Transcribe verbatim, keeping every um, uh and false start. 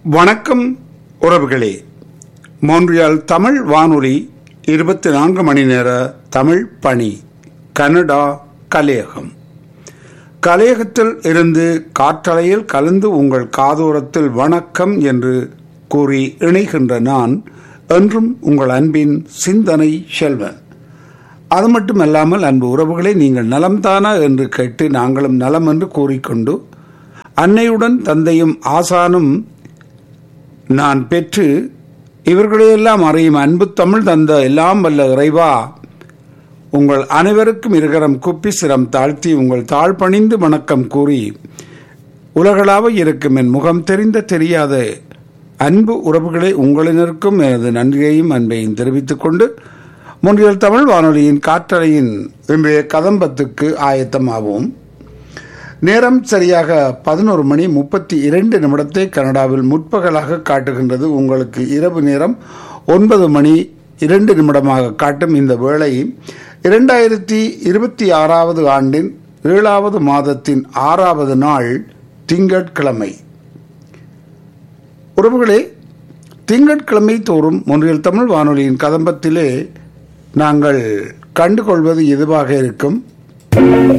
வணக்கம் உறவுகளே. மோன்றியால் தமிழ் வானொலி இருபத்தி நான்கு மணி நேர தமிழ் பணி. கனடா கலையகம். கலையகத்தில் இருந்து காற்றலையில் கலந்து உங்கள் காதோரத்தில் வணக்கம் என்று கூறி இணைகின்ற நான் என்றும் உங்கள் அன்பின் சிந்தனை செல்வன். அது மட்டுமல்லாமல் அன்பு உறவுகளை, நீங்கள் நலம்தானா என்று கேட்டு நாங்களும் நலம் என்று கூறிக்கொண்டு அன்னையுடன் தந்தையும் ஆசானும் நான் பெற்று இவர்களையெல்லாம் அறியும் அன்பு தமிழ் தந்த எல்லாம் வல்ல இறைவா, உங்கள் அனைவருக்கும் இருகரம் குப்பி சிரம் தாழ்த்தி உங்கள் தாழ் பணிந்து வணக்கம் கூறி உலகளாக இருக்கும் என் முகம் தெரிந்த தெரியாத அன்பு உறவுகளை உங்களினருக்கும் எனது நன்றியையும் அன்பையும் தெரிவித்துக் கொண்டு மோன்றியால் தமிழ் வானொலியின் காற்றலையின் இன்றைய கதம்பத்துக்கு ஆயத்தமாவோம். நேரம் சரியாக பதினோரு மணி முப்பத்தி இரண்டு நிமிடத்தை கனடாவில் முற்பகலாக காட்டுகின்றது. உங்களுக்கு இரவு நேரம் ஒன்பது மணி இரண்டு நிமிடமாக காட்டும் இந்த வேளை இரண்டாயிரத்தி இருபத்தி ஆறாவது ஆண்டின் ஏழாவது மாதத்தின் ஆறாவது நாள் திங்கட்கிழமை. உறவுகளே, திங்கட்கிழமை தோறும் மோன்றியால் தமிழ் வானொலியின் கதம்பத்திலே நாங்கள் கண்டுகொள்வது எதுவாக இருக்கும்?